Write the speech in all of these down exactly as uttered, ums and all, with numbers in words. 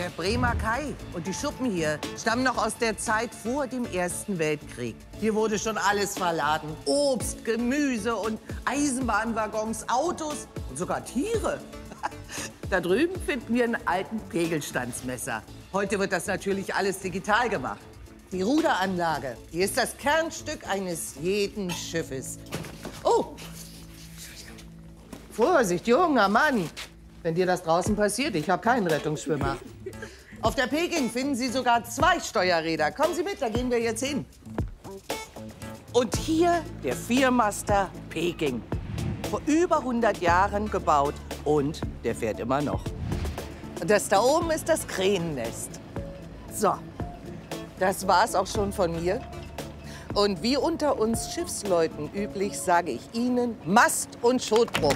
Der Bremer Kai und die Schuppen hier stammen noch aus der Zeit vor dem Ersten Weltkrieg. Hier wurde schon alles verladen. Obst, Gemüse und Eisenbahnwaggons, Autos und sogar Tiere. Da drüben finden wir einen alten Pegelstandsmesser. Heute wird das natürlich alles digital gemacht. Die Ruderanlage, die ist das Kernstück eines jeden Schiffes. Oh! Vorsicht, junger Mann! Wenn dir das draußen passiert, ich habe keinen Rettungsschwimmer. Auf der Peking finden Sie sogar zwei Steuerräder. Kommen Sie mit, da gehen wir jetzt hin. Und hier der Viermaster Peking. Vor über hundert Jahren gebaut und der fährt immer noch. Und das da oben ist das Krähennest. So, das war's auch schon von mir. Und wie unter uns Schiffsleuten üblich, sage ich Ihnen Mast und Schotbruch.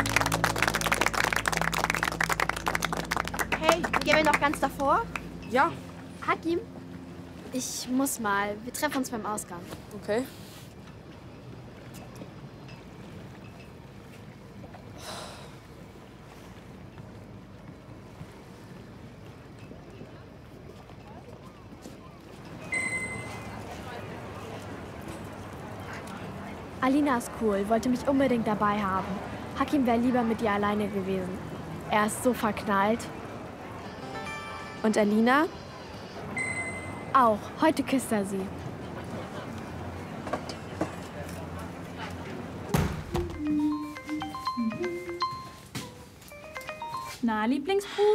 Hey, gehen wir noch ganz davor? Ja. Hakim, ich muss mal. Wir treffen uns beim Ausgang. Okay. Alina ist cool, wollte mich unbedingt dabei haben. Hakim wäre lieber mit ihr alleine gewesen. Er ist so verknallt. Und Alina? Auch. Heute küsst er sie. Na, Lieblingsbruder?